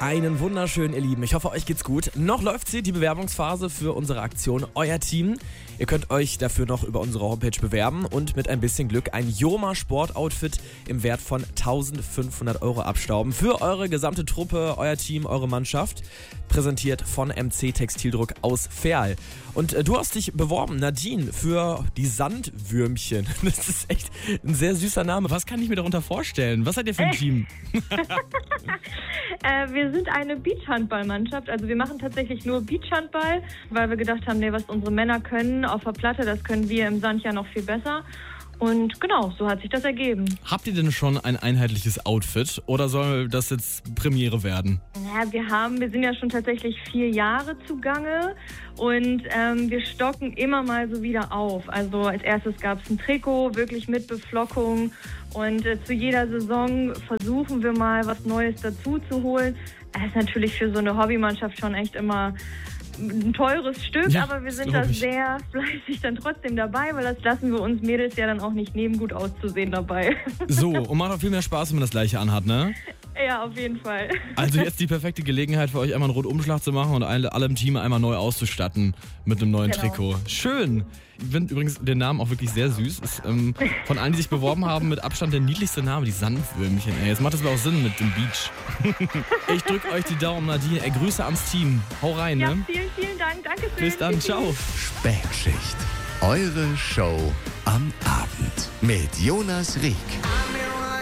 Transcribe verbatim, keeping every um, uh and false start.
Einen wunderschönen, ihr Lieben. Ich hoffe, euch geht's gut. Noch läuft sie, die Bewerbungsphase für unsere Aktion Euer Team. Ihr könnt euch dafür noch über unsere Homepage bewerben und mit ein bisschen Glück ein Joma Sportoutfit im Wert von eintausendfünfhundert Euro abstauben. Für eure gesamte Truppe, euer Team, eure Mannschaft. Präsentiert von M C Textildruck aus Verl. Und äh, du hast dich beworben, Nadine, für die Sandwürmchen. Das ist echt ein sehr süßer Name. Was kann ich mir darunter vorstellen? Was seid ihr für ein Team? äh, wir sind eine Beachhandballmannschaft. Also wir machen tatsächlich nur Beachhandball, weil wir gedacht haben, nee, was unsere Männer können auf der Platte, das können wir im Sand ja noch viel besser. Und genau, so hat sich das ergeben. Habt ihr denn schon ein einheitliches Outfit oder soll das jetzt Premiere werden? Ja, wir haben, wir sind ja schon tatsächlich vier Jahre zugange und ähm, wir stocken immer mal so wieder auf. Also als erstes gab es ein Trikot, wirklich mit Beflockung und äh, zu jeder Saison versuchen wir mal was Neues dazu zu holen. Das ist natürlich für so eine Hobbymannschaft schon echt immer ein teures Stück, ja, aber wir sind da sehr fleißig dann trotzdem dabei, weil das lassen wir uns Mädels ja dann auch nicht nehmen, gut auszusehen dabei. So, und macht auch viel mehr Spaß, wenn man das Gleiche anhat, ne? Ja, auf jeden Fall. Also jetzt die perfekte Gelegenheit für euch, einmal einen Rundumschlag zu machen und alle, alle im Team einmal neu auszustatten mit einem neuen Genau. Trikot. Schön! Ich finde übrigens den Namen auch wirklich sehr süß. Ist ähm, von allen, die sich beworben haben, mit Abstand der niedlichste Name, die Sandwürmchen. Ey, jetzt macht das aber auch Sinn mit dem Beach. Ich drücke euch die Daumen, Nadine. Ey, Grüße ans Team. Hau rein, Ja, ne? vielen, vielen Dank. Danke schön. Bis dann, ciao. Spätschicht. Eure Show am Abend. Mit Jonas Rieck.